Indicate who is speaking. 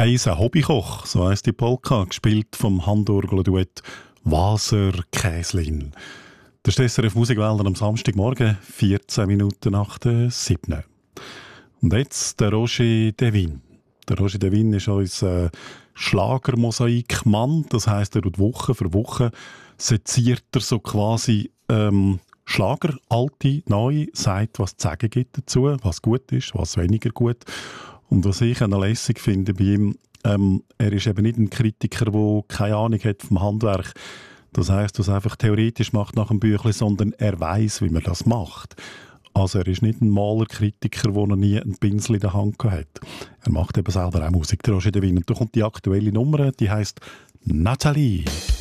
Speaker 1: 1, ein Hobbykoch, so heisst die Polka, gespielt vom Handorgel-Duett Waser Käslin. Das ist SRF Musikwälder am Samstagmorgen, 14 Minuten nach der 7. Und jetzt der Roger Devin. Der Roger Devin ist unser Schlagermosaikmann. Das heisst, er tut Woche für Woche seziert er so quasi Schlager, alte, neue, sagt, was zu sagen gibt dazu, was gut ist, was weniger gut. Und was ich auch noch lässig finde bei ihm, er ist eben nicht ein Kritiker, der keine Ahnung hat vom Handwerk. Das heisst, was er einfach theoretisch macht nach dem Büchlein, sondern er weiß, wie man das macht. Also er ist nicht ein Malerkritiker, der noch nie einen Pinsel in der Hand hat. Er macht eben selber auch Musik, der Roger Devin. Und da kommt die aktuelle Nummer, die heisst Nathalie.